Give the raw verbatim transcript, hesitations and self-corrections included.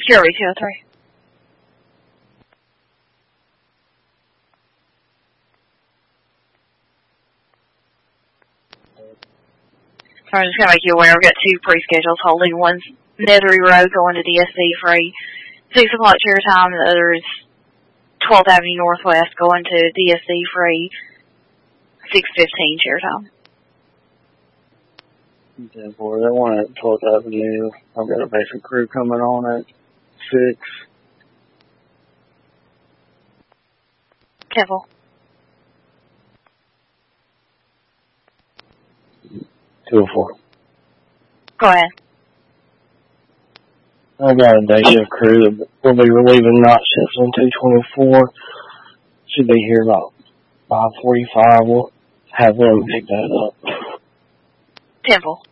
Security two oh three. So I'm just going to make you aware, we've got two pre-schedules holding. One's Nethery Road going to D S C free, six o'clock chair time, and the other is twelfth Avenue Northwest going to D S C free, six fifteen chair time. ten four, that one at twelfth Avenue, I've got a basic crew coming on at six. ten four. two oh four. Go ahead. I got a day shift crew that will be relieving night shifts on two twenty-four. Should be here about five forty-five. We'll have them pick that up. ten four.